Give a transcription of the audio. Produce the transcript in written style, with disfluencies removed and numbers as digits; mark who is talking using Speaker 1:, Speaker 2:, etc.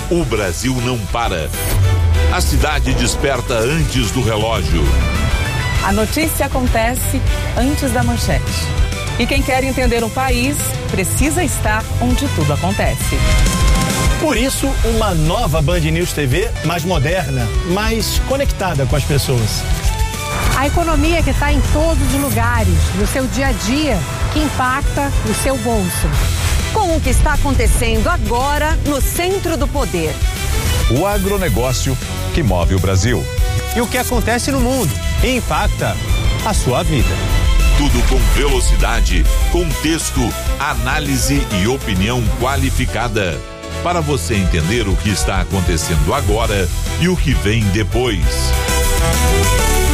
Speaker 1: O Brasil não para. A cidade desperta antes do relógio.
Speaker 2: A notícia acontece antes da manchete. E quem quer entender o país precisa estar onde tudo acontece.
Speaker 3: Por isso, uma nova Band News TV mais moderna, mais conectada com as pessoas.
Speaker 4: A economia que está em todos os lugares, no seu dia a dia, que impacta o seu bolso.
Speaker 5: Com o que está acontecendo agora no centro do poder.
Speaker 6: O agronegócio que move o Brasil.
Speaker 3: E o que acontece no mundo e impacta a sua vida.
Speaker 1: Tudo com velocidade, contexto, análise e opinião qualificada. Para você entender o que está acontecendo agora e o que vem depois.